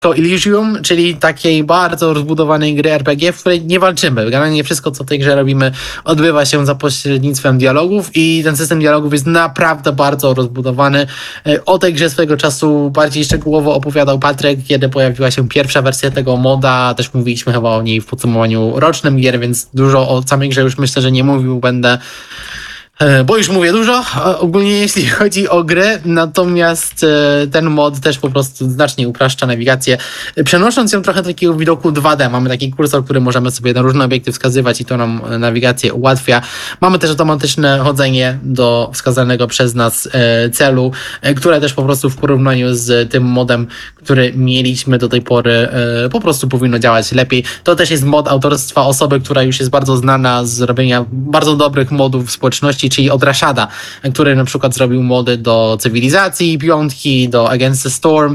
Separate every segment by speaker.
Speaker 1: Elysium, czyli takiej bardzo rozbudowanej gry RPG, w której nie walczymy. Generalnie wszystko, co w tej grze robimy, odbywa się za pośrednictwem dialogów i ten system dialogów jest naprawdę bardzo rozbudowany. O tej grze swego czasu bardziej szczegółowo opowiadał Patryk, kiedy pojawiła się pierwsza wersja tego moda. Też mówiliśmy chyba o niej w podsumowaniu rocznym gier, więc dużo o samej grze już myślę, że nie mówił będę, bo już mówię dużo ogólnie jeśli chodzi o grę, natomiast ten mod też po prostu znacznie upraszcza nawigację, przenosząc ją trochę do takiego widoku 2D. Mamy taki kursor, który możemy sobie na różne obiekty wskazywać i to nam nawigację ułatwia. Mamy też automatyczne chodzenie do wskazanego przez nas celu, które też po prostu w porównaniu z tym modem, który mieliśmy do tej pory, po prostu powinno działać lepiej. To też jest mod autorstwa osoby, która już jest bardzo znana z robienia bardzo dobrych modów w społeczności, czyli od Rashada, który na przykład zrobił mody do Cywilizacji 5, do Against the Storm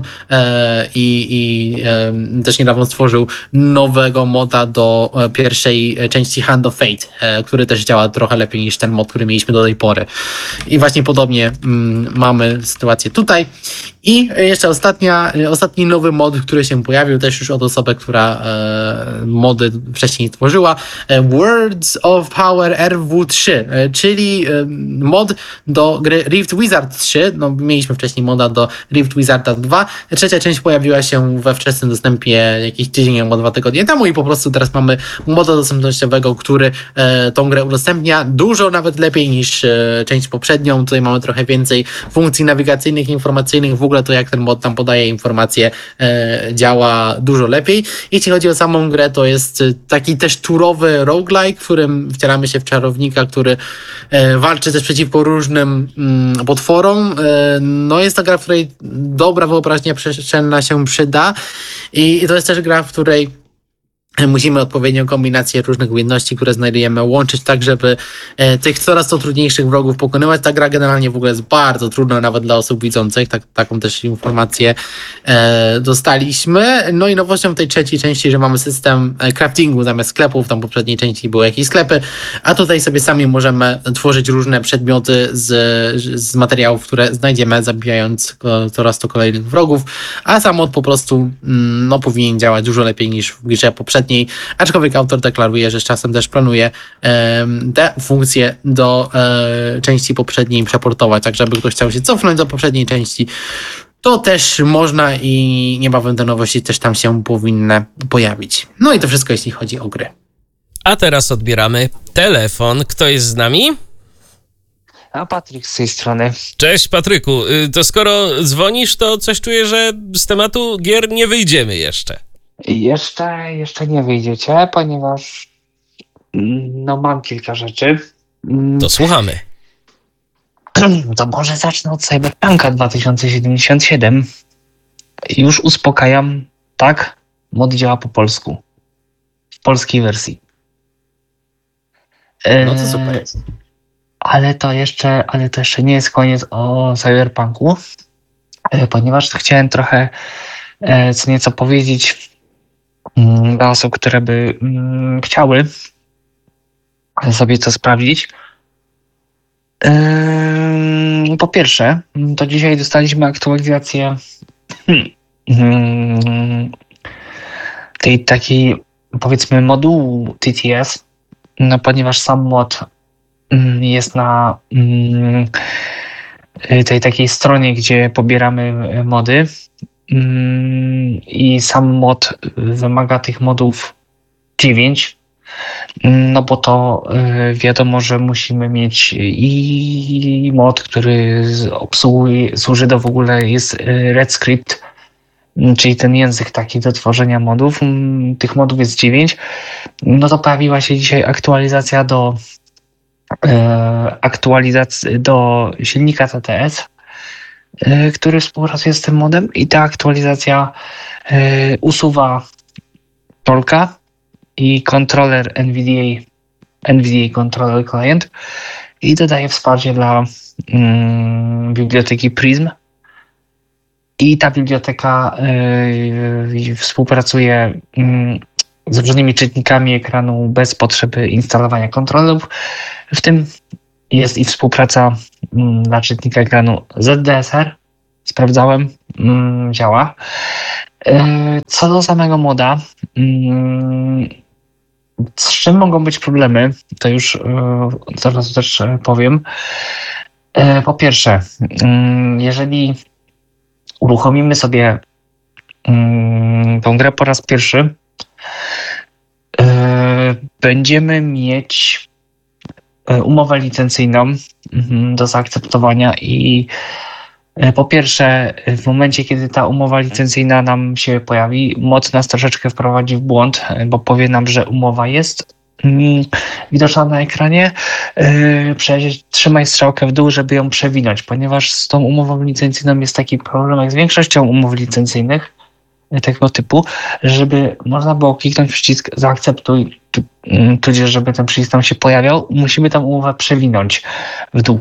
Speaker 1: i też niedawno stworzył nowego moda do pierwszej części Hand of Fate, który też działa trochę lepiej niż ten mod, który mieliśmy do tej pory. I właśnie podobnie mamy sytuację tutaj. I jeszcze ostatni nowy mod, który się pojawił, też już od osoby, która mody wcześniej tworzyła. Words of Power RW3, czyli mod do gry Rift Wizard 3. No, mieliśmy wcześniej moda do Rift Wizarda 2. Trzecia część pojawiła się we wczesnym dostępie jakiś tydzień albo 2 tygodnie temu i po prostu teraz mamy moda dostępnościowego, który tą grę udostępnia dużo nawet lepiej niż część poprzednią. Tutaj mamy trochę więcej funkcji nawigacyjnych, informacyjnych, w ogóle to jak ten mod tam podaje informacje działa dużo lepiej. Jeśli chodzi o samą grę, to jest taki też turowy roguelike, w którym wcielamy się w czarownika, który walczy też przeciwko różnym potworom. No jest to gra, w której dobra wyobraźnia przestrzenna się przyda i to jest też gra, w której musimy odpowiednią kombinację różnych umiejętności, które znajdujemy, łączyć tak, żeby tych coraz to trudniejszych wrogów pokonywać. Ta gra generalnie w ogóle jest bardzo trudna, nawet dla osób widzących. Taką też informację dostaliśmy. No i nowością w tej trzeciej części, że mamy system craftingu zamiast sklepów. Tam w poprzedniej części były jakieś sklepy, a tutaj sobie sami możemy tworzyć różne przedmioty z materiałów, które znajdziemy, zabijając coraz to kolejnych wrogów, a sam mod po prostu powinien działać dużo lepiej niż w grze poprzedniej. Aczkolwiek autor deklaruje, że z czasem też planuje te funkcje do części poprzedniej przeportować, tak żeby ktoś chciał się cofnąć do poprzedniej części, to też można i niebawem te nowości też tam się powinny pojawić. No i to wszystko, jeśli chodzi o gry.
Speaker 2: A teraz odbieramy telefon. Kto jest z nami?
Speaker 3: A Patryk z tej strony.
Speaker 2: Cześć Patryku. To skoro dzwonisz, to coś czuję, że z tematu gier nie wyjdziemy jeszcze.
Speaker 3: Jeszcze nie wyjdziecie, ponieważ mam kilka rzeczy.
Speaker 2: To słuchamy.
Speaker 3: To może zacznę od Cyberpunka 2077. Już uspokajam, tak? Mod działa po polsku. W polskiej wersji.
Speaker 1: No to super.
Speaker 3: Ale to jeszcze nie jest koniec o Cyberpunku, ponieważ chciałem trochę co nieco powiedzieć dla osób, które by chciały sobie to sprawdzić. Po pierwsze, to dzisiaj dostaliśmy aktualizację tej takiej, powiedzmy, modułu TTS, no ponieważ sam mod jest na tej takiej stronie, gdzie pobieramy mody. I sam mod wymaga tych modów 9, no bo to wiadomo, że musimy mieć i mod, który służy do w ogóle jest RedScript, czyli ten język taki do tworzenia modów. Tych modów jest 9. No to pojawiła się dzisiaj aktualizacja do silnika TTS, który współpracuje z tym modem i ta aktualizacja usuwa Tolka i kontroler NVDA Controller Client i dodaje wsparcie dla biblioteki Prism. I ta biblioteka współpracuje z różnymi czytnikami ekranu bez potrzeby instalowania kontrolerów. W tym jest i współpraca dla czytnika ekranu ZDSR. Sprawdzałem, działa. Co do samego moda, z czym mogą być problemy, to już zaraz też powiem. Po pierwsze, jeżeli uruchomimy sobie tą grę po raz pierwszy, będziemy mieć umowę licencyjną do zaakceptowania i po pierwsze, w momencie, kiedy ta umowa licencyjna nam się pojawi, mod nas troszeczkę wprowadzi w błąd, bo powie nam, że umowa jest widoczna na ekranie. Trzymaj strzałkę w dół, żeby ją przewinąć, ponieważ z tą umową licencyjną jest taki problem, jak z większością umów licencyjnych tego typu, żeby można było kliknąć przycisk zaakceptuj, tudzież żeby ten przycisk tam się pojawiał, musimy tą umowę przewinąć w dół.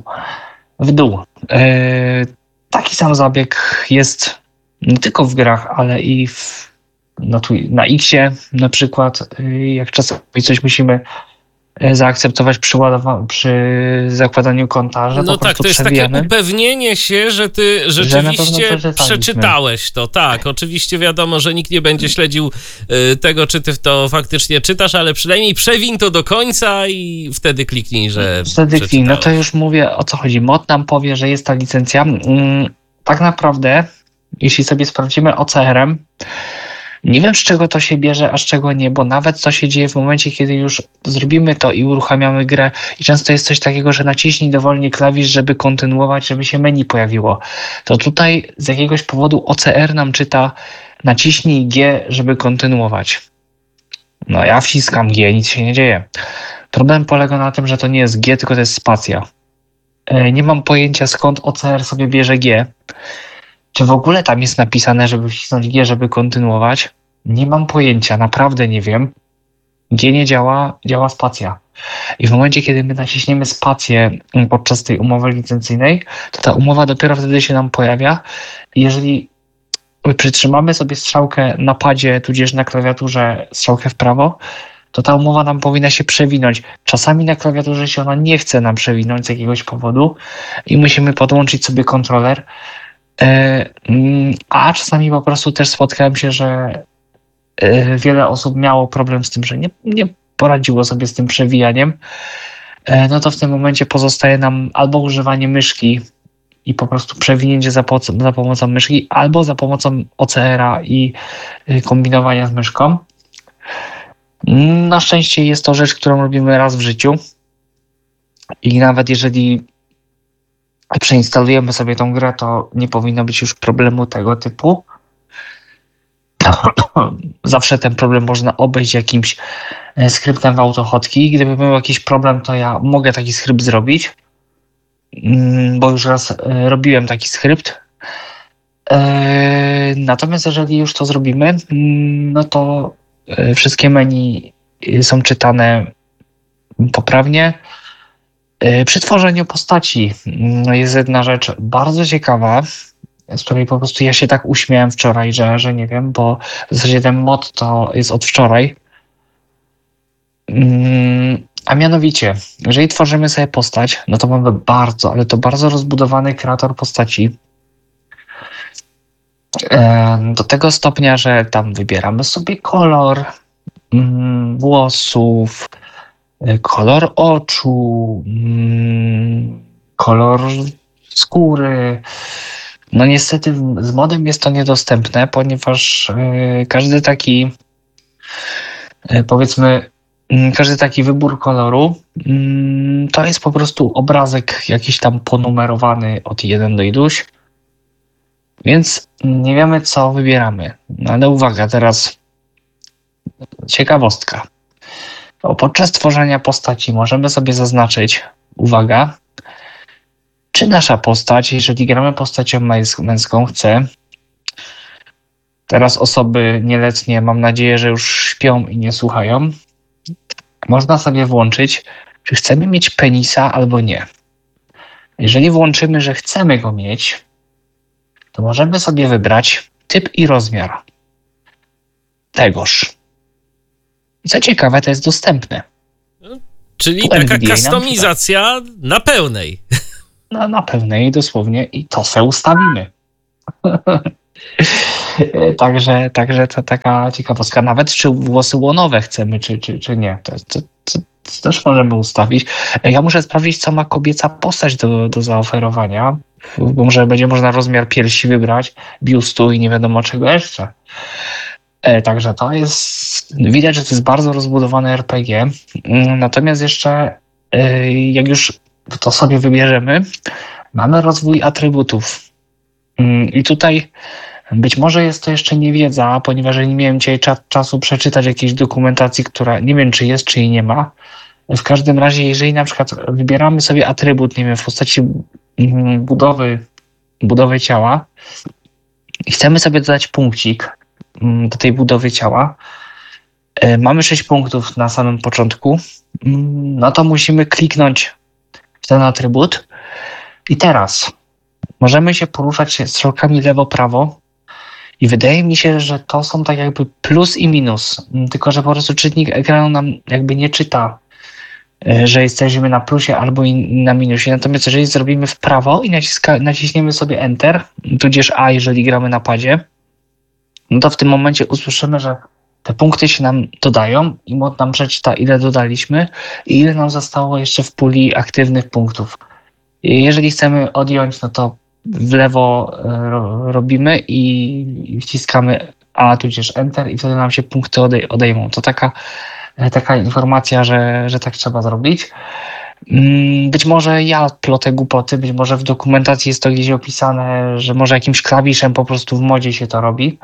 Speaker 3: Taki sam zabieg jest nie tylko w grach, ale i na Xie na przykład, jak czasami coś musimy zaakceptować przy zakładaniu konta, że
Speaker 2: No
Speaker 3: po
Speaker 2: tak,
Speaker 3: prostu
Speaker 2: to jest
Speaker 3: przewijamy.
Speaker 2: takie upewnienie się, że ty
Speaker 3: Że na pewno
Speaker 2: rzeczywiście
Speaker 3: przeczytaliśmy.
Speaker 2: przeczytałeś to. Tak, oczywiście wiadomo, że nikt nie będzie śledził tego, czy ty to faktycznie czytasz, ale przynajmniej przewiń to do końca i wtedy kliknij, że
Speaker 3: Wtedy no
Speaker 2: przeczytałeś.
Speaker 3: to już mówię, o co chodzi. Mod nam powie, że jest ta licencja. Tak naprawdę, jeśli sobie sprawdzimy OCR-em, nie wiem, z czego to się bierze, a z czego nie, bo nawet to się dzieje w momencie, kiedy już zrobimy to i uruchamiamy grę i często jest coś takiego, że naciśnij dowolnie klawisz, żeby kontynuować, żeby się menu pojawiło. To tutaj z jakiegoś powodu OCR nam czyta naciśnij G, żeby kontynuować. No ja wciskam G, nic się nie dzieje. Problem polega na tym, że to nie jest G, tylko to jest spacja. Nie mam pojęcia, skąd OCR sobie bierze G. Czy w ogóle tam jest napisane, żeby wcisnąć G, żeby kontynuować? Nie mam pojęcia, naprawdę nie wiem. G nie działa, działa spacja. I w momencie, kiedy my naciśniemy spację podczas tej umowy licencyjnej, to ta umowa dopiero wtedy się nam pojawia. Jeżeli przytrzymamy sobie strzałkę na padzie, tudzież na klawiaturze strzałkę w prawo, to ta umowa nam powinna się przewinąć. Czasami na klawiaturze się ona nie chce nam przewinąć z jakiegoś powodu i musimy podłączyć sobie kontroler. A czasami po prostu też spotkałem się, że wiele osób miało problem z tym, że nie poradziło sobie z tym przewijaniem. No to w tym momencie pozostaje nam albo używanie myszki i po prostu przewinięcie za pomocą myszki, albo za pomocą OCR-a i kombinowania z myszką. Na szczęście jest to rzecz, którą robimy raz w życiu i nawet jeżeli przeinstalujemy sobie tą grę, to nie powinno być już problemu tego typu. Zawsze ten problem można obejść jakimś skryptem w autohotkey. Gdyby był jakiś problem, to ja mogę taki skrypt zrobić, bo już raz robiłem taki skrypt. Natomiast jeżeli już to zrobimy, no to wszystkie menu są czytane poprawnie. Przy tworzeniu postaci jest jedna rzecz bardzo ciekawa, z której po prostu ja się tak uśmiałem wczoraj, że nie wiem, bo w zasadzie ten mod to jest od wczoraj. A mianowicie, jeżeli tworzymy sobie postać, no to mamy bardzo, ale to bardzo rozbudowany kreator postaci. Do tego stopnia, że tam wybieramy sobie kolor włosów, kolor oczu, kolor skóry. No niestety z modem jest to niedostępne, ponieważ każdy taki, powiedzmy, każdy taki wybór koloru to jest po prostu obrazek jakiś tam ponumerowany od 1 do iluś, więc nie wiemy, co wybieramy. No ale uwaga, teraz ciekawostka. Podczas tworzenia postaci możemy sobie zaznaczyć, uwaga, czy nasza postać, jeżeli gramy postacią męską, chce, teraz osoby nieletnie, mam nadzieję, że już śpią i nie słuchają, można sobie włączyć, czy chcemy mieć penisa albo nie. Jeżeli włączymy, że chcemy go mieć, to możemy sobie wybrać typ i rozmiar tegoż. I co ciekawe, to jest dostępne.
Speaker 2: Czyli
Speaker 3: Tu
Speaker 2: taka
Speaker 3: NVDA nam
Speaker 2: kustomizacja na pełnej.
Speaker 3: Na pełnej dosłownie i to se ustawimy. Także to taka ciekawostka. Nawet czy włosy łonowe chcemy, czy nie. To też możemy ustawić. Ja muszę sprawdzić, co ma kobieca postać do zaoferowania, bo może będzie można rozmiar piersi wybrać, biustu i nie wiadomo czego jeszcze. Także to jest, widać, że to jest bardzo rozbudowane RPG. Natomiast jeszcze, jak już to sobie wybierzemy, mamy rozwój atrybutów. I tutaj być może jest to jeszcze niewiedza, ponieważ nie miałem dzisiaj czasu przeczytać jakiejś dokumentacji, która nie wiem, czy jest, czy jej nie ma. W każdym razie, jeżeli na przykład wybieramy sobie atrybut, nie wiem, w postaci budowy ciała i chcemy sobie dodać punkcik do tej budowy ciała, mamy 6 punktów na samym początku, no to musimy kliknąć w ten atrybut i teraz możemy się poruszać strzałkami lewo-prawo i wydaje mi się, że to są tak jakby plus i minus, tylko że po prostu czytnik ekranu nam jakby nie czyta, że jesteśmy na plusie albo na minusie. Natomiast jeżeli zrobimy w prawo i naciśniemy sobie Enter, tudzież A, jeżeli gramy na padzie, no to w tym momencie usłyszymy, że te punkty się nam dodają i mod nam przeczyta, ile dodaliśmy i ile nam zostało jeszcze w puli aktywnych punktów. Jeżeli chcemy odjąć, no to w lewo robimy i wciskamy A, tudzież Enter i wtedy nam się punkty odejmą. To taka informacja, że tak trzeba zrobić. Być może ja plotę głupoty, być może w dokumentacji jest to gdzieś opisane, że może jakimś klawiszem po prostu w modzie się to robi.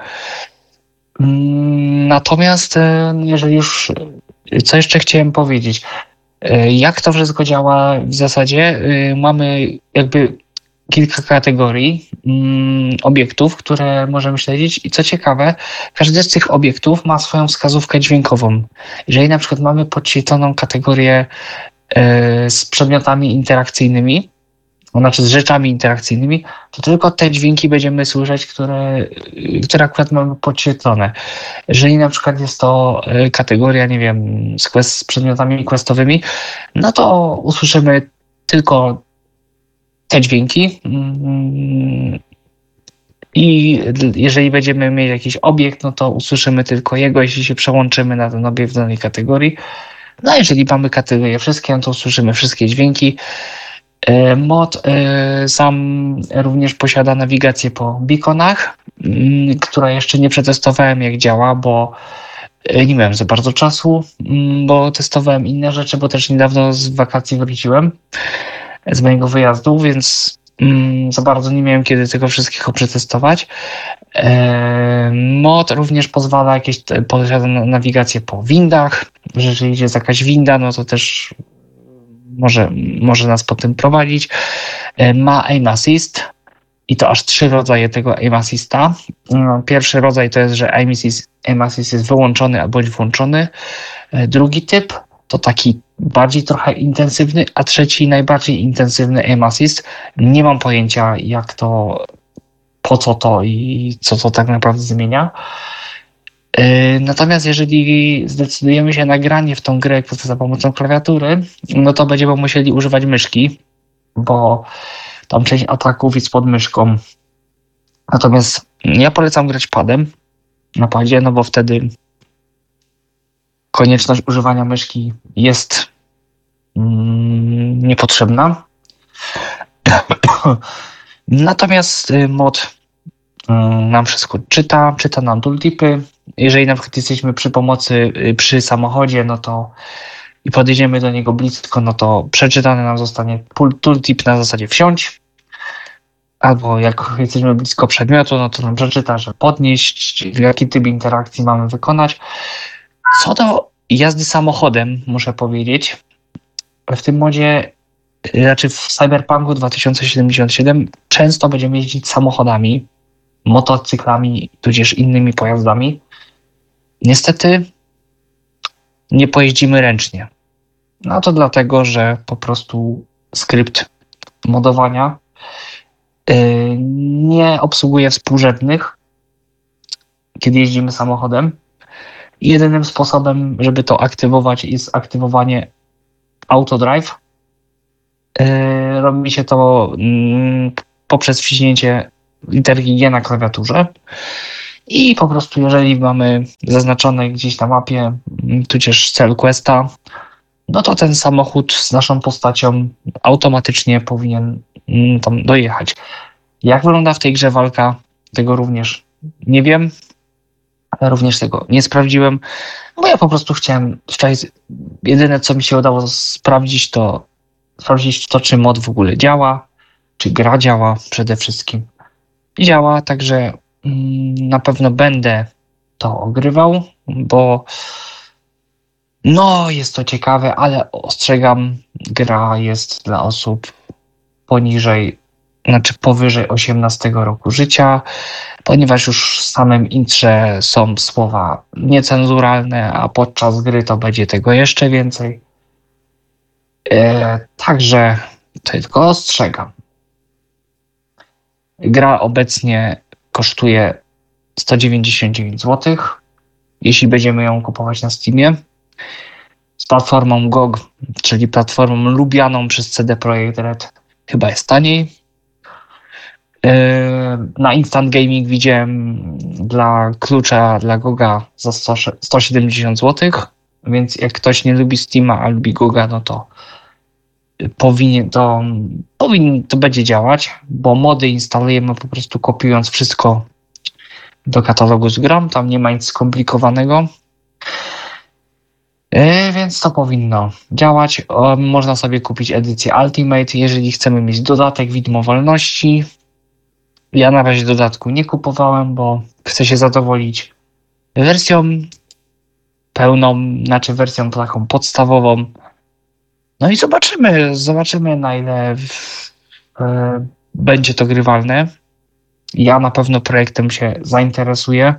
Speaker 3: Natomiast jeżeli już, co jeszcze chciałem powiedzieć, jak to wszystko działa w zasadzie, mamy jakby kilka kategorii obiektów, które możemy śledzić i co ciekawe, każdy z tych obiektów ma swoją wskazówkę dźwiękową. Jeżeli na przykład mamy podświetloną kategorię z przedmiotami interakcyjnymi, to znaczy z rzeczami interakcyjnymi, to tylko te dźwięki będziemy słyszeć, które akurat mamy podświetlone. Jeżeli na przykład jest to kategoria, nie wiem, z przedmiotami questowymi, no to usłyszymy tylko te dźwięki i jeżeli będziemy mieć jakiś obiekt, no to usłyszymy tylko jego, jeśli się przełączymy na ten obiekt w danej kategorii. No a jeżeli mamy kategorie wszystkie, no to usłyszymy wszystkie dźwięki. Mod sam również posiada nawigację po beaconach, która jeszcze nie przetestowałem jak działa, bo nie miałem za bardzo czasu, bo testowałem inne rzeczy, bo też niedawno z wakacji wróciłem z mojego wyjazdu, więc za bardzo nie miałem kiedy tego wszystkiego przetestować. Mod również pozwala posiada nawigację po windach, że jeżeli jest jakaś winda, no to też może nas po tym prowadzić. Ma aim assist i to aż 3 rodzaje tego aim assista. Pierwszy rodzaj to jest, że aim assist jest wyłączony bądź włączony. Drugi typ to taki bardziej trochę intensywny, a trzeci najbardziej intensywny aim assist. Nie mam pojęcia jak to, po co to i co to tak naprawdę zmienia. Natomiast jeżeli zdecydujemy się na granie w tą grę za pomocą klawiatury, no to będziemy musieli używać myszki, bo tam część ataków jest pod myszką. Natomiast ja polecam grać padem na padzie, no bo wtedy konieczność używania myszki jest niepotrzebna. Natomiast mod nam wszystko czyta nam tooltipy. Jeżeli na przykład jesteśmy przy samochodzie, no to i podejdziemy do niego blisko, no to przeczytany nam zostanie tooltip na zasadzie wsiądź. Albo jak jesteśmy blisko przedmiotu, no to nam przeczyta, że podnieść, jaki typ interakcji mamy wykonać. Co do jazdy samochodem, muszę powiedzieć, w tym modzie, znaczy w Cyberpunku 2077 często będziemy jeździć samochodami, motocyklami, tudzież innymi pojazdami. Niestety nie pojeździmy ręcznie. No to dlatego, że po prostu skrypt modowania nie obsługuje współrzędnych, kiedy jeździmy samochodem. Jedynym sposobem, żeby to aktywować, jest aktywowanie autodrive. Robi się to poprzez wciśnięcie literki G na klawiaturze. I po prostu jeżeli mamy zaznaczone gdzieś na mapie, tudzież cel questa, no to ten samochód z naszą postacią automatycznie powinien tam dojechać. Jak wygląda w tej grze walka? Tego również nie wiem. Również tego nie sprawdziłem, bo ja po prostu chciałem wczoraj, jedyne co mi się udało sprawdzić to, czy mod w ogóle działa, czy gra działa przede wszystkim. I działa, także na pewno będę to ogrywał, bo no jest to ciekawe, ale ostrzegam, gra jest dla osób powyżej 18 roku życia, ponieważ już w samym intrze są słowa niecenzuralne, a podczas gry to będzie tego jeszcze więcej. Także to tylko ostrzegam. Gra obecnie kosztuje 199 zł, jeśli będziemy ją kupować na Steamie. Z platformą GOG, czyli platformą lubianą przez CD Projekt Red, chyba jest taniej. Na Instant Gaming widziałem dla klucza dla GOGa za 170 zł, więc jak ktoś nie lubi Steama, a lubi GOGa, no to to będzie działać, bo mody instalujemy po prostu kopiując wszystko do katalogu z grą, tam nie ma nic skomplikowanego. Więc to powinno działać. Można sobie kupić edycję Ultimate, jeżeli chcemy mieć dodatek widmo wolności. Ja na razie dodatku nie kupowałem, bo chcę się zadowolić wersją pełną, znaczy wersją taką podstawową. No i zobaczymy na ile będzie to grywalne. Ja na pewno projektem się zainteresuję.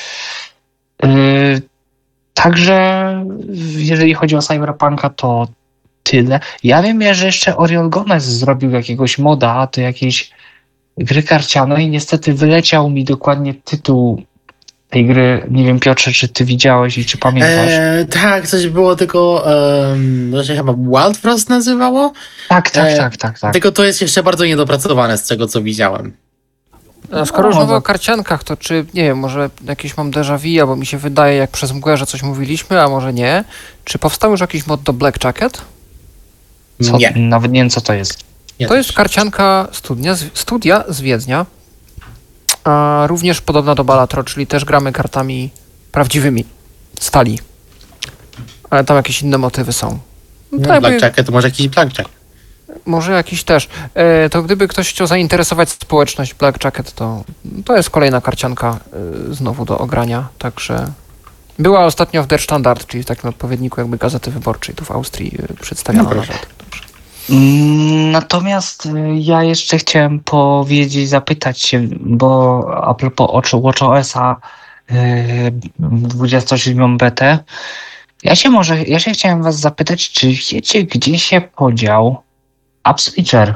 Speaker 3: Także jeżeli chodzi o Cyberpunka, to tyle. Ja wiem, że jeszcze Oriol Gomez zrobił jakiegoś moda do jakiejś gry karcianej. Niestety wyleciał mi dokładnie tytuł tej gry. Nie wiem, Piotrze, czy ty widziałeś i czy pamiętasz?
Speaker 1: Tak, coś było, tylko to się chyba Wild Frost nazywało?
Speaker 3: Tak.
Speaker 1: Tylko to jest jeszcze bardzo niedopracowane z tego, co widziałem.
Speaker 4: A skoro już mowa o karciankach, to czy, nie wiem, może jakieś mam déjà vu, albo mi się wydaje, jak przez mgłę, że coś mówiliśmy, a może nie. Czy powstał już jakiś mod do Black Jacket?
Speaker 1: Nie.
Speaker 3: Nawet nie wiem, co to jest.
Speaker 1: Ja
Speaker 4: To
Speaker 1: też.
Speaker 4: jest karcianka studia z Wiednia, a również podobna do Balatro, czyli też gramy kartami prawdziwymi, stali. Ale tam jakieś inne motywy są. No to jakby,
Speaker 1: Blackjack, to może jakiś Blackjack.
Speaker 4: może jakiś też. To gdyby ktoś chciał zainteresować społeczność Black Jacket, to jest kolejna karcianka znowu do ogrania, także była ostatnio w Der Standard, czyli w takim odpowiedniku jakby Gazety Wyborczej tu w Austrii przedstawiano
Speaker 1: No
Speaker 4: nawet.
Speaker 3: Natomiast ja jeszcze chciałem zapytać się, bo a propos WatchOS-a 27 BT, ja się chciałem was zapytać, czy wiecie, gdzie się podział App Switcher?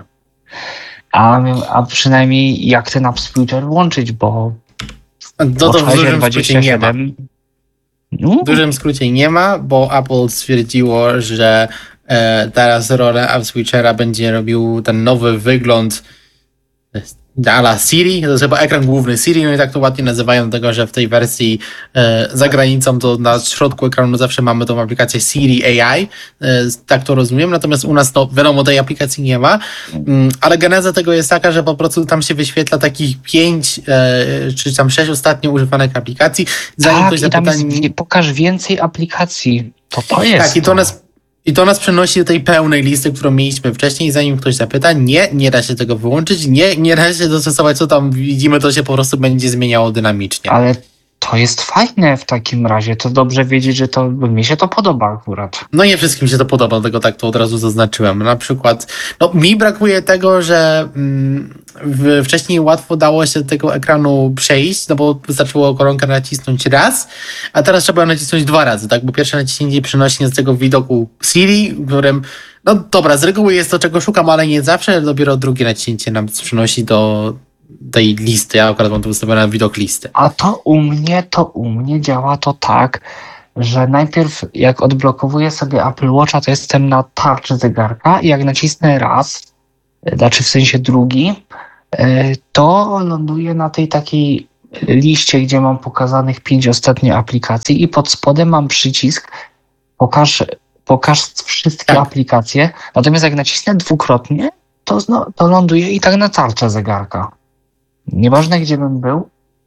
Speaker 3: A przynajmniej jak ten App Switcher włączyć, bo
Speaker 1: To w dużym skrócie nie ma.
Speaker 3: No,
Speaker 1: W dużym skrócie nie ma, bo Apple stwierdziło, że teraz rolę App Switchera będzie robił ten nowy wygląd a la Siri, to jest chyba ekran główny Siri, no i tak to ładnie nazywają tego, że w tej wersji za granicą to na środku ekranu zawsze mamy tą aplikację Siri AI, tak to rozumiem, natomiast u nas to wiadomo tej aplikacji nie ma, ale geneza tego jest taka, że po prostu tam się wyświetla takich 5 czy tam 6 ostatnio używanych aplikacji, zanim ktoś
Speaker 3: i tam
Speaker 1: zapyta...
Speaker 3: pokaż więcej aplikacji, to jest.
Speaker 1: Tak, i to nas przenosi do tej pełnej listy, którą mieliśmy wcześniej, zanim ktoś zapyta. Nie da się tego wyłączyć, nie da się dostosować, co tam widzimy, to się po prostu będzie zmieniało dynamicznie.
Speaker 3: Ale to jest fajne w takim razie, to dobrze wiedzieć, że mi się to podoba akurat.
Speaker 1: No nie wszystkim się to podoba, dlatego tak to od razu zaznaczyłem. Na przykład, mi brakuje tego, że wcześniej łatwo dało się do tego ekranu przejść, no bo wystarczyło koronkę nacisnąć raz, a teraz trzeba ją nacisnąć 2 razy, tak? Bo pierwsze naciśnięcie przenosi nas z tego widoku Siri, w którym, no dobra, z reguły jest to, czego szukam, ale nie zawsze, dopiero drugie naciśnięcie nam przenosi do tej listy. Ja akurat mam to wystawione na widok listy.
Speaker 3: A to u mnie działa to tak, że najpierw jak odblokowuję sobie Apple Watcha, to jestem na tarczy zegarka i jak nacisnę raz, znaczy w sensie drugi, to ląduje na tej takiej liście, gdzie mam pokazanych 5 ostatnich aplikacji i pod spodem mam przycisk pokaż wszystkie
Speaker 1: Tak.
Speaker 3: aplikacje. Natomiast jak nacisnę dwukrotnie, to ląduje i tak na tarczę zegarka. Nieważne, gdzie bym był.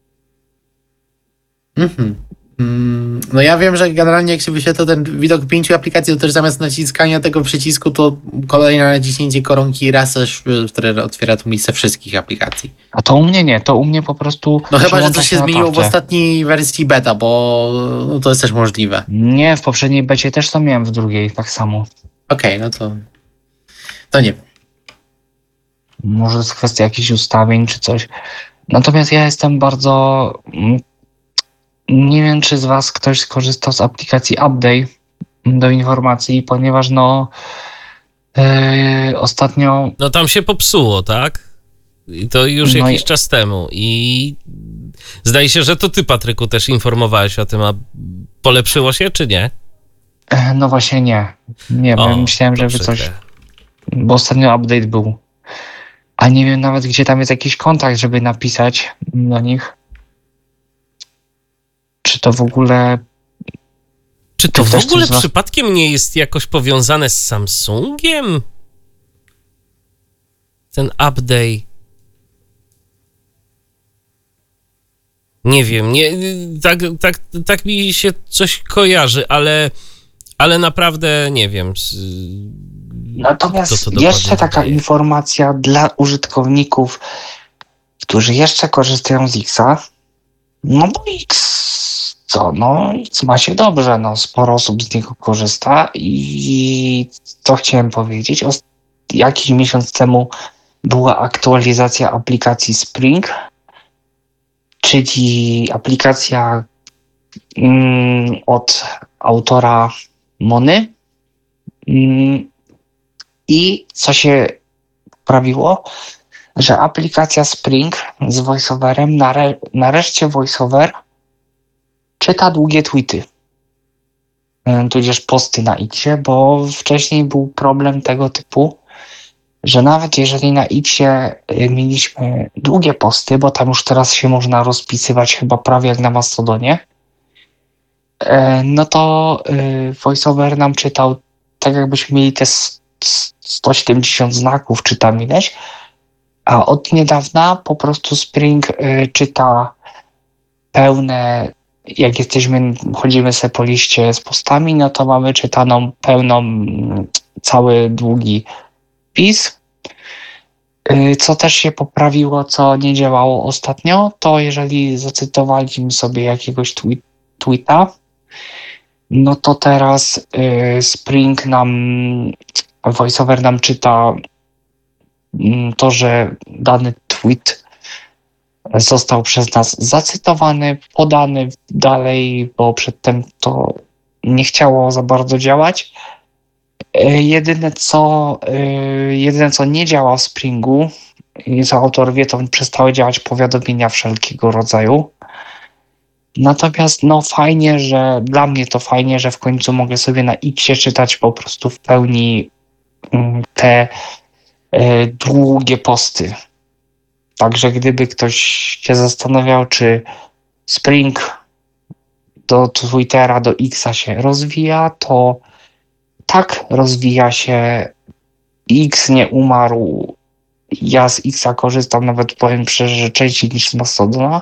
Speaker 1: Mhm. No ja wiem, że generalnie jak się wyświetla ten widok 5 aplikacji, to też zamiast naciskania tego przycisku, to kolejne naciśnięcie koronki refresh, które otwiera tą listę wszystkich aplikacji.
Speaker 3: A to u mnie nie, to u mnie po prostu.
Speaker 1: No chyba, że
Speaker 3: przełącza
Speaker 1: coś się
Speaker 3: na
Speaker 1: zmieniło w
Speaker 3: tarczę.
Speaker 1: ostatniej wersji beta, bo no, to jest też możliwe.
Speaker 3: Nie, w poprzedniej becie też to miałem, w drugiej tak samo.
Speaker 1: Okej, no to nie wiem.
Speaker 3: Może jest kwestia jakichś ustawień czy coś. Natomiast ja jestem bardzo. Nie wiem, czy z Was ktoś skorzystał z aplikacji Update do informacji, ponieważ ostatnio.
Speaker 2: No tam się popsuło, tak? I to już
Speaker 3: No
Speaker 2: jakiś czas temu. I zdaje się, że to ty, Patryku, też informowałeś o tym, a polepszyło się, czy nie?
Speaker 3: No właśnie nie. Nie, bo
Speaker 2: O,
Speaker 3: ja myślałem,
Speaker 2: to
Speaker 3: że wy
Speaker 2: przykre.
Speaker 3: coś. Bo ostatnio update był. A nie wiem nawet, gdzie tam jest jakiś kontakt, żeby napisać do nich. Czy to w ogóle.
Speaker 2: Czy to
Speaker 3: Ty
Speaker 2: w
Speaker 3: też
Speaker 2: ogóle
Speaker 3: coś z was-
Speaker 2: przypadkiem nie jest jakoś powiązane z Samsungiem? Ten update. Nie wiem, nie, tak mi się coś kojarzy, ale naprawdę nie wiem.
Speaker 3: Natomiast
Speaker 2: co to dokładnie
Speaker 3: jeszcze taka
Speaker 2: daje.
Speaker 3: informacja dla użytkowników, którzy jeszcze korzystają z Xa. No bo X ma się dobrze, sporo osób z niego korzysta i co chciałem powiedzieć, jakiś miesiąc temu była aktualizacja aplikacji Spring, czyli aplikacja od autora Mony. I co się poprawiło, że aplikacja Spring z voiceoverem, nareszcie voiceover czyta długie tweety, tudzież posty na Xie, bo wcześniej był problem tego typu, że nawet jeżeli na Xie mieliśmy długie posty, bo tam już teraz się można rozpisywać chyba prawie jak na Mastodonie, no to voiceover nam czytał tak jakbyśmy mieli te 170 znaków, czy tam ileś, a od niedawna po prostu Spring czyta pełne, jak chodzimy sobie po liście z postami, no to mamy czytaną pełną, cały długi wpis. Co też się poprawiło, co nie działało ostatnio, to jeżeli zacytowaliśmy sobie jakiegoś tweeta, no to teraz Spring voiceover nam czyta to, że dany tweet został przez nas zacytowany, podany dalej, bo przedtem to nie chciało za bardzo działać. Jedyne co nie działa w Springu, i co autor wie, to przestały działać powiadomienia wszelkiego rodzaju. Natomiast fajnie, dla mnie to fajnie, że w końcu mogę sobie na Xie czytać po prostu w pełni te długie posty. Także gdyby ktoś się zastanawiał, czy Spring do Twittera, do Xa się rozwija, to tak, rozwija się. X nie umarł. Ja z Xa korzystam, nawet powiem szczerze, że częściej niż z Mastodona.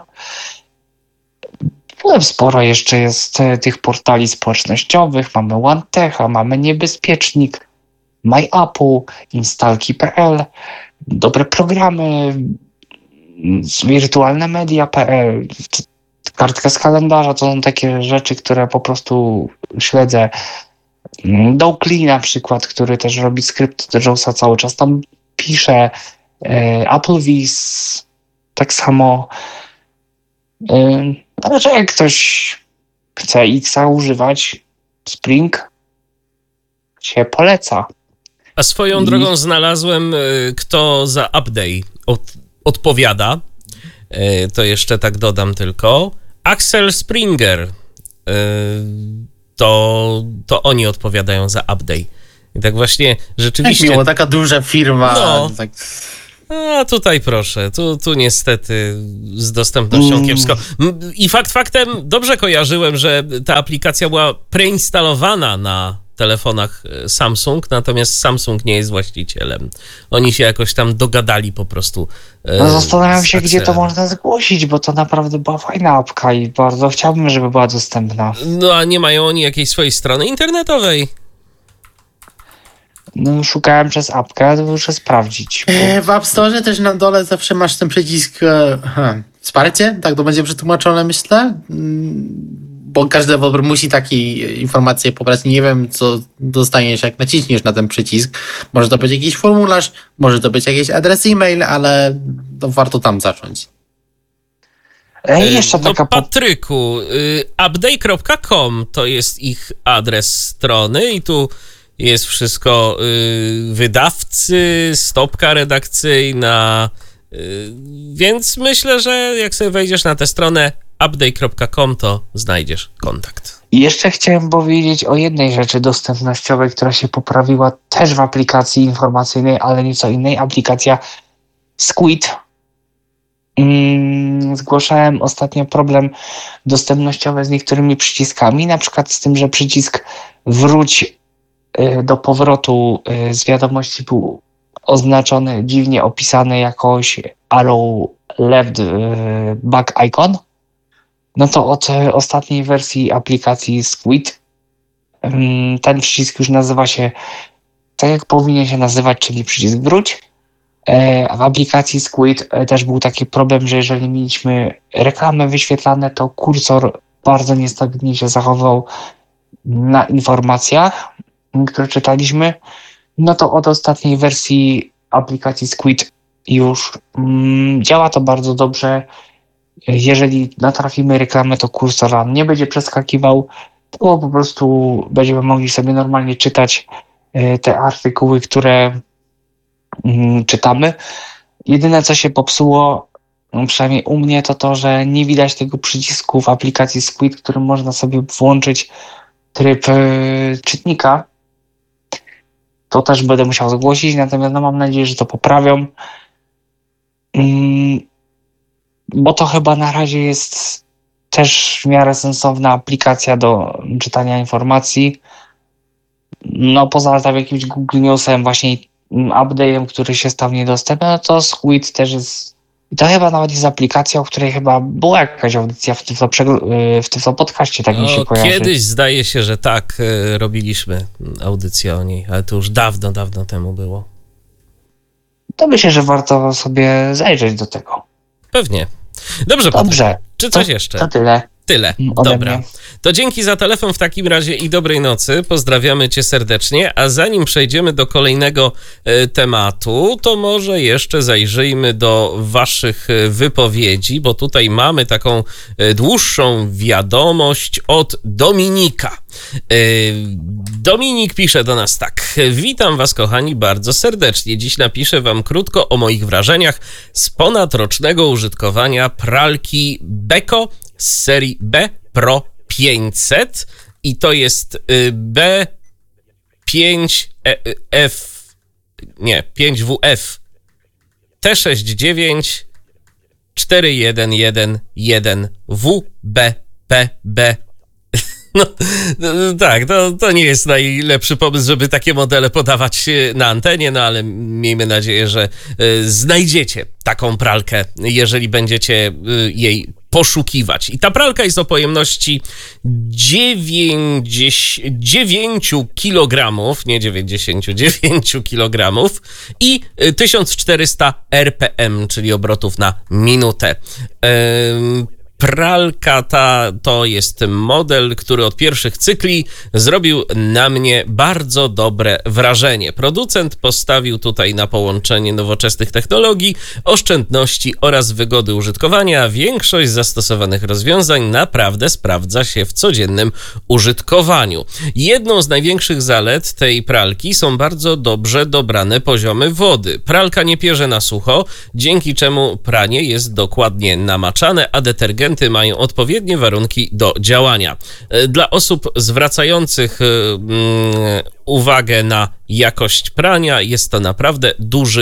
Speaker 3: Sporo jeszcze jest tych portali społecznościowych. Mamy OneTecha, mamy Niebezpiecznik, MyApple, Instalki.pl, dobre programy, wirtualne media.pl, kartka z kalendarza. To są takie rzeczy, które po prostu śledzę. Dokli na przykład, który też robi skrypt do JAWSa, cały czas tam pisze. Applevis tak samo. Ale że jak ktoś chce Xa używać, Spring się poleca.
Speaker 2: A swoją drogą znalazłem, kto za update odpowiada. To jeszcze tak dodam tylko. Axel Springer. To oni odpowiadają za update. I tak właśnie
Speaker 1: Tak
Speaker 2: rzeczywiście...
Speaker 1: miło, taka duża firma.
Speaker 2: No.
Speaker 1: Tak.
Speaker 2: A tutaj proszę, tu niestety z dostępnością kiepsko. I faktem dobrze kojarzyłem, że ta aplikacja była preinstalowana na telefonach Samsung, natomiast Samsung nie jest właścicielem. Oni się jakoś tam dogadali po prostu.
Speaker 3: No zastanawiam się, gdzie to można zgłosić, bo to naprawdę była fajna apka i bardzo chciałbym, żeby była dostępna.
Speaker 2: No a nie mają oni jakiejś swojej strony internetowej?
Speaker 3: No szukałem przez apkę, to muszę sprawdzić.
Speaker 1: W App Store też na dole zawsze masz ten przycisk wsparcie, tak to będzie przetłumaczone, myślę. Bo każdy deweloper musi takie informacje pobrać. Nie wiem, co dostaniesz, jak naciśniesz na ten przycisk. Może to być jakiś formularz, może to być jakiś adres e-mail, ale to warto tam zacząć.
Speaker 3: Jeszcze taka
Speaker 2: Patryku, update.com to jest ich adres strony i tu jest wszystko wydawcy, stopka redakcyjna, więc myślę, że jak sobie wejdziesz na tę stronę update.com, to znajdziesz kontakt.
Speaker 3: I jeszcze chciałem powiedzieć o jednej rzeczy dostępnościowej, która się poprawiła też w aplikacji informacyjnej, ale nieco innej. Aplikacja Squid. Zgłaszałem ostatnio problem dostępnościowy z niektórymi przyciskami, na przykład z tym, że przycisk wróć do powrotu z wiadomości był oznaczony, dziwnie opisany jakoś arrow left back icon. No to od ostatniej wersji aplikacji Squid ten przycisk już nazywa się tak, jak powinien się nazywać, czyli przycisk wróć. W aplikacji Squid też był taki problem, że jeżeli mieliśmy reklamy wyświetlane, to kursor bardzo niestabilnie się zachował na informacjach, które czytaliśmy. No to od ostatniej wersji aplikacji Squid już działa to bardzo dobrze. Jeżeli natrafimy reklamę, to kursor nam nie będzie przeskakiwał, to po prostu będziemy mogli sobie normalnie czytać te artykuły, które czytamy. Jedyne, co się popsuło, przynajmniej u mnie, to to, że nie widać tego przycisku w aplikacji Squid, którym można sobie włączyć tryb czytnika. To też będę musiał zgłosić, natomiast mam nadzieję, że to poprawią. Bo to chyba na razie jest też w miarę sensowna aplikacja do czytania informacji. No poza tam jakimś Google Newsem, właśnie update'em, który się stał niedostępny, no to Squid też jest. I to chyba nawet jest aplikacja, o której chyba była jakaś audycja w Tyflo Podcaście, tak mi się kojarzy.
Speaker 2: Kiedyś zdaje się, że tak, robiliśmy audycję o niej, ale to już dawno, dawno temu było.
Speaker 3: To myślę, że warto sobie zajrzeć do tego.
Speaker 2: Pewnie. Dobrze. Czy coś jeszcze?
Speaker 3: To tyle.
Speaker 2: Tyle. Dobra. Mnie. To dzięki za telefon w takim razie i dobrej nocy. Pozdrawiamy cię serdecznie. A zanim przejdziemy do kolejnego tematu, to może jeszcze zajrzyjmy do waszych wypowiedzi, bo tutaj mamy taką dłuższą wiadomość od Dominika. Dominik pisze do nas tak. Witam was, kochani, bardzo serdecznie. Dziś napiszę wam krótko o moich wrażeniach z ponadrocznego użytkowania pralki Beko z serii B Pro 500 i to jest B5WF T69 4111WBPB. No, tak, to nie jest najlepszy pomysł, żeby takie modele podawać na antenie, no ale miejmy nadzieję, że znajdziecie taką pralkę, jeżeli będziecie jej poszukiwać. I ta pralka jest o pojemności 9 kg, nie 99 kg i 1400 RPM, czyli obrotów na minutę. Pralka ta to jest model, który od pierwszych cykli zrobił na mnie bardzo dobre wrażenie. Producent postawił tutaj na połączenie nowoczesnych technologii, oszczędności oraz wygody użytkowania, a większość zastosowanych rozwiązań naprawdę sprawdza się w codziennym użytkowaniu. Jedną z największych zalet tej pralki są bardzo dobrze dobrane poziomy wody. Pralka nie pierze na sucho, dzięki czemu pranie jest dokładnie namaczane, a detergenty mają odpowiednie warunki do działania. Dla osób zwracających uwagę na jakość prania jest to naprawdę duży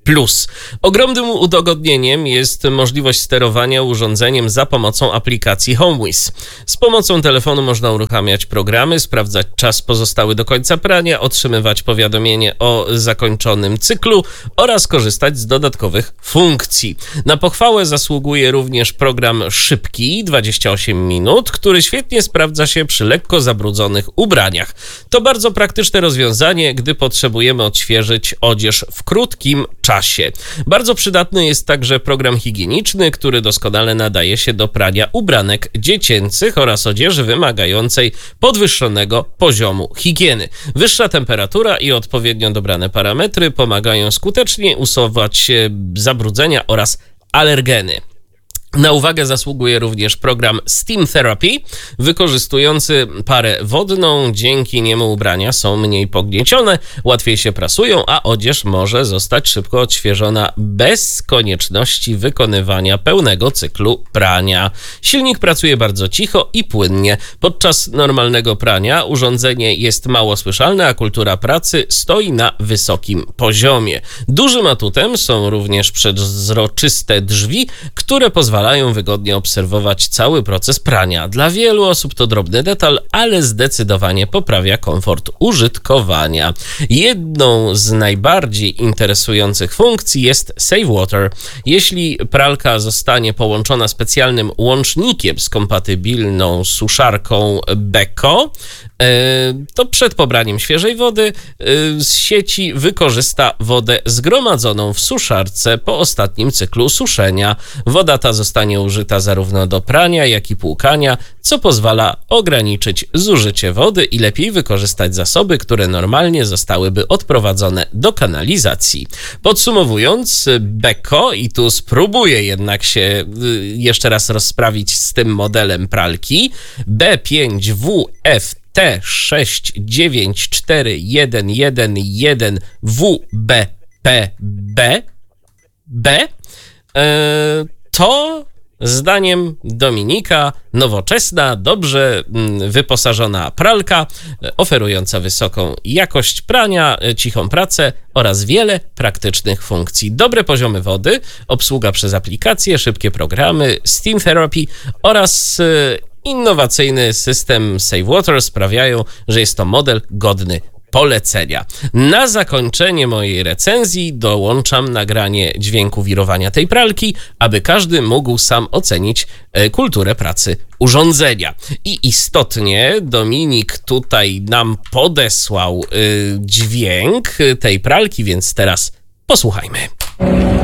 Speaker 2: Ogromnym udogodnieniem jest możliwość sterowania urządzeniem za pomocą aplikacji HomeWiz. Z pomocą telefonu można uruchamiać programy, sprawdzać czas pozostały do końca prania, otrzymywać powiadomienie o zakończonym cyklu oraz korzystać z dodatkowych funkcji. Na pochwałę zasługuje również program szybki 28 minut, który świetnie sprawdza się przy lekko zabrudzonych ubraniach. To bardzo praktyczne rozwiązanie, gdy potrzebujemy odświeżyć odzież w krótkim czasie. Bardzo przydatny jest także program higieniczny, który doskonale nadaje się do prania ubranek dziecięcych oraz odzieży wymagającej podwyższonego poziomu higieny. Wyższa temperatura i odpowiednio dobrane parametry pomagają skutecznie usuwać zabrudzenia oraz alergeny. Na uwagę zasługuje również program Steam Therapy, wykorzystujący parę wodną. Dzięki niemu ubrania są mniej pogniecione, łatwiej się prasują, a odzież może zostać szybko odświeżona bez konieczności wykonywania pełnego cyklu prania. Silnik pracuje bardzo cicho i płynnie. Podczas normalnego prania urządzenie jest mało słyszalne, a kultura pracy stoi na wysokim poziomie. Dużym atutem są również przezroczyste drzwi, które pozwalają wygodnie obserwować cały proces prania. Dla wielu osób to drobny detal, ale zdecydowanie poprawia komfort użytkowania. Jedną z najbardziej interesujących funkcji jest Save Water. Jeśli pralka zostanie połączona specjalnym łącznikiem z kompatybilną suszarką Beko, to przed pobraniem świeżej wody z sieci wykorzysta wodę zgromadzoną w suszarce po ostatnim cyklu suszenia. Woda ta zostanie użyta zarówno do prania, jak i płukania, co pozwala ograniczyć zużycie wody i lepiej wykorzystać zasoby, które normalnie zostałyby odprowadzone do kanalizacji. Podsumowując, Beko, i tu spróbuję jednak się jeszcze raz rozprawić z tym modelem pralki, B5WF T6941111WBPB to zdaniem Dominika nowoczesna, dobrze wyposażona pralka, oferująca wysoką jakość prania, cichą pracę oraz wiele praktycznych funkcji. Dobre poziomy wody, obsługa przez aplikacje, szybkie programy, Steam Therapy oraz innowacyjny system Save Water sprawiają, że jest to model godny polecenia. Na zakończenie mojej recenzji dołączam nagranie dźwięku wirowania tej pralki, aby każdy mógł sam ocenić kulturę pracy urządzenia. I istotnie Dominik tutaj nam podesłał dźwięk tej pralki, więc teraz posłuchajmy.